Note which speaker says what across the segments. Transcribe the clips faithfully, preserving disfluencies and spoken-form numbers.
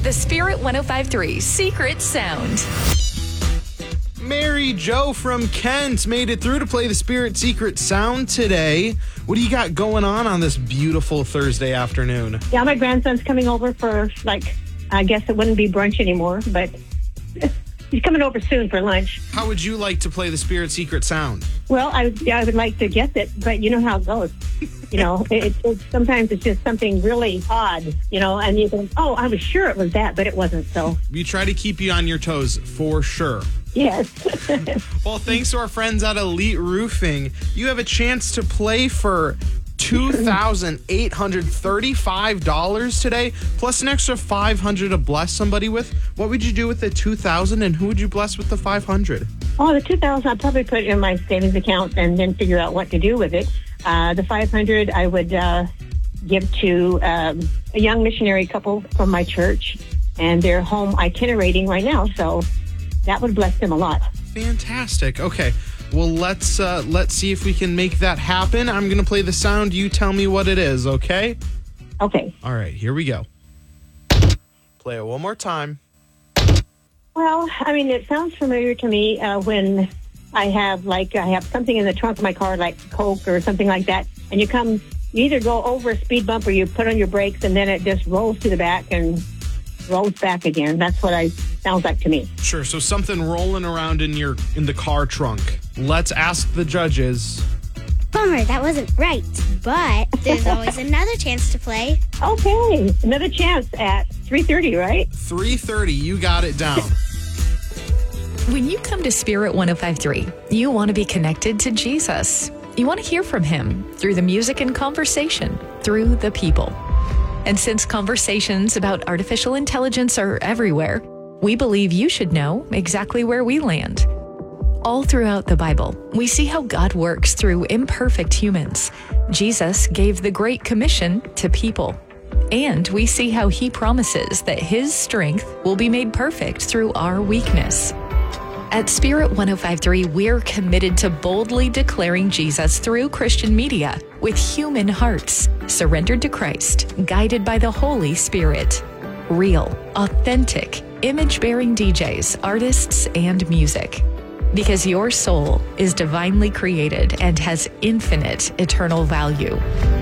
Speaker 1: The Spirit one oh five point three Secret Sound.
Speaker 2: Mary Jo from Kent made it through to play the Spirit Secret Sound today. What do you got going on on this beautiful Thursday afternoon?
Speaker 3: Yeah, my grandson's coming over for, like, I guess it wouldn't be brunch anymore, but he's coming over soon for lunch.
Speaker 2: How would you like to play the Spirit Secret Sound?
Speaker 3: Well, I, yeah, I would like to guess it, but you know how it goes. You know, it, it, sometimes it's just something really odd, you know, and you think, oh, I was sure it was that, but it wasn't, so.
Speaker 2: We try to keep you on your toes, for sure.
Speaker 3: Yes.
Speaker 2: Well, thanks to our friends at Elite Roofing, you have a chance to play for two thousand eight hundred thirty-five dollars today, plus an extra five hundred dollars to bless somebody with. What would you do with the two thousand dollars, and who would you bless with the five hundred dollars?
Speaker 3: Oh, the two thousand dollars, I'd probably put it in my savings account and then figure out what to do with it. Uh, the five hundred dollars I would uh, give to um, a young missionary couple from my church, and they're home itinerating right now, so that would bless them a lot.
Speaker 2: Fantastic. Okay. Well, let's uh, let's see if we can make that happen. I'm going to play the sound. You tell me what it is, okay?
Speaker 3: Okay.
Speaker 2: All right, here we go. Play it one more time.
Speaker 3: Well, I mean, it sounds familiar to me uh, when I have, like, I have something in the trunk of my car, like Coke or something like that, and you come, you either go over a speed bump or you put on your brakes, and then it just rolls to the back and rolls back again. That's what I sounds like to me.
Speaker 2: Sure, so something rolling around in your in the car trunk. Let's ask the judges.
Speaker 4: Bummer, that wasn't right. But there's always another chance to play.
Speaker 3: Okay, another chance at three thirty, right?
Speaker 2: three thirty, you got it down.
Speaker 1: When you come to Spirit one oh five point three, you want to be connected to Jesus. You want to hear from him through the music and conversation, through the people. And since conversations about artificial intelligence are everywhere, we believe you should know exactly where we land. All throughout the Bible, we see how God works through imperfect humans. Jesus gave the Great Commission to people. And we see how he promises that his strength will be made perfect through our weakness. At Spirit one oh five point three, we're committed to boldly declaring Jesus through Christian media with human hearts, surrendered to Christ, guided by the Holy Spirit. Real, authentic, image-bearing D Js, artists, and music. Because your soul is divinely created and has infinite eternal value.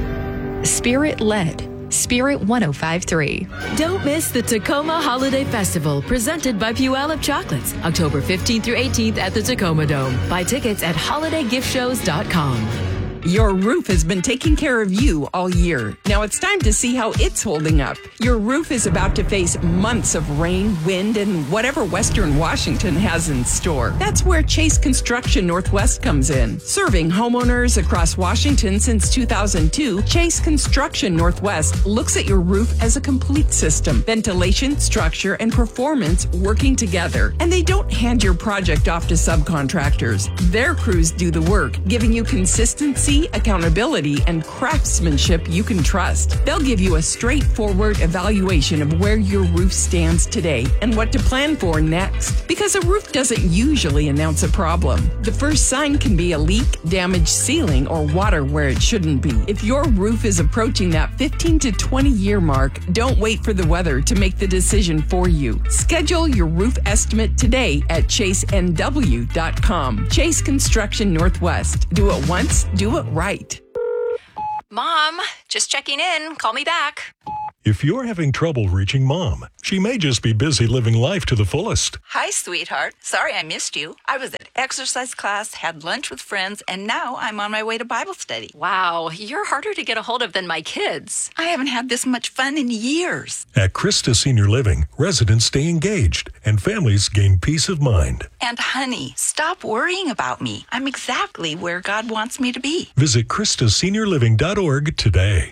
Speaker 1: Spirit-led. Spirit one oh five point three.
Speaker 5: Don't miss the Tacoma Holiday Festival presented by Puyallup Chocolates, October fifteenth through eighteenth at the Tacoma Dome. Buy tickets at holiday gift shows dot com.
Speaker 6: Your roof has been taking care of you all year. Now it's time to see how it's holding up. Your roof is about to face months of rain, wind, and whatever Western Washington has in store. That's where Chase Construction Northwest comes in. Serving homeowners across Washington since two thousand two, Chase Construction Northwest looks at your roof as a complete system. Ventilation, structure, and performance working together. And they don't hand your project off to subcontractors. Their crews do the work, giving you consistency, accountability, and craftsmanship you can trust. They'll give you a straightforward evaluation of where your roof stands today and what to plan for next. Because a roof doesn't usually announce a problem. The first sign can be a leak, damaged ceiling, or water where it shouldn't be. If your roof is approaching that fifteen to twenty year mark, don't wait for the weather to make the decision for you. Schedule your roof estimate today at chase n w dot com. Chase Construction Northwest. Do it once, do it right.
Speaker 1: Mom, just checking in. Call me back.
Speaker 7: If you're having trouble reaching Mom, she may just be busy living life to the fullest.
Speaker 8: Hi, sweetheart. Sorry I missed you. I was at exercise class, had lunch with friends, and now I'm on my way to Bible study.
Speaker 1: Wow, you're harder to get a hold of than my kids.
Speaker 8: I haven't had this much fun in years.
Speaker 7: At Christa Senior Living, residents stay engaged and families gain peace of mind.
Speaker 8: And honey, stop worrying about me. I'm exactly where God wants me to be.
Speaker 7: Visit Christa Senior Living dot org today.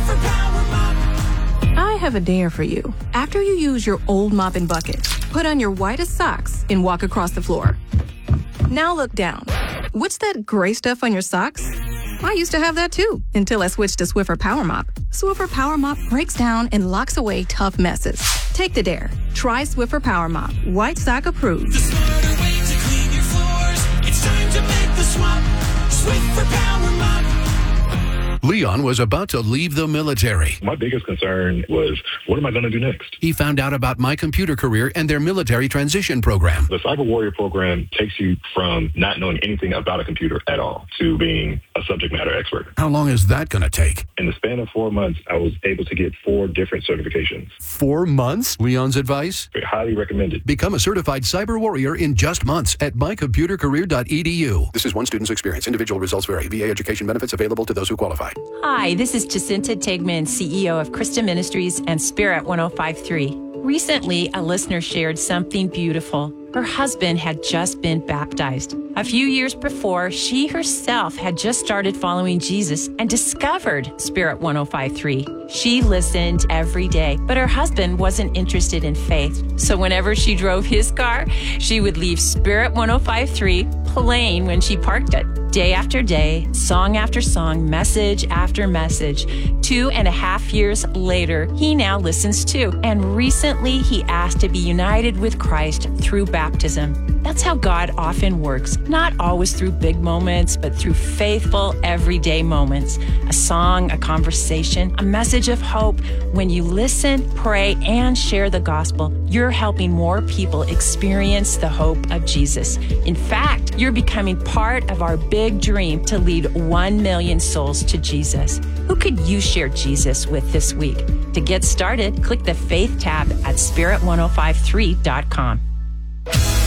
Speaker 9: I have a dare for you. After you use your old mop and bucket, put on your whitest socks and walk across the floor. Now look down. What's that gray stuff on your socks? I used to have that too, until I switched to Swiffer Power Mop. Swiffer Power Mop breaks down and locks away tough messes. Take the dare. Try Swiffer Power Mop. White sock approved.
Speaker 10: The smarter way to clean your floors. It's time to make the swap. Swiffer Power Mop.
Speaker 11: Leon was about to leave the military.
Speaker 12: My biggest concern was, what am I going to do next?
Speaker 11: He found out about My Computer Career and their military transition program.
Speaker 12: The Cyber Warrior program takes you from not knowing anything about a computer at all to being a subject matter expert.
Speaker 11: How long is that going to take?
Speaker 12: In the span of four months, I was able to get four different certifications.
Speaker 11: Four months? Leon's advice?
Speaker 12: Highly recommended.
Speaker 11: Become a certified cyber warrior in just months at my computer career dot e d u. This is one student's experience. Individual results vary. V A education benefits available to those who qualify.
Speaker 13: Hi, this is Jacinta Tegman, C E O of Christa Ministries and Spirit one oh five point three. Recently, a listener shared something beautiful. Her husband had just been baptized. A few years before, she herself had just started following Jesus and discovered Spirit one oh five point three. She listened every day, but her husband wasn't interested in faith. So whenever she drove his car, she would leave Spirit one oh five point three playing when she parked it. Day after day, song after song, message after message. Two and a half years later, he now listens too. And recently, he asked to be united with Christ through baptism. That's how God often works, not always through big moments, but through faithful, everyday moments. A song, a conversation, a message of hope. When you listen, pray, and share the gospel, you're helping more people experience the hope of Jesus. In fact, you're becoming part of our big dream to lead one million souls to Jesus. Who could you share Jesus with this week? To get started, click the Faith tab at spirit ten fifty-three dot com.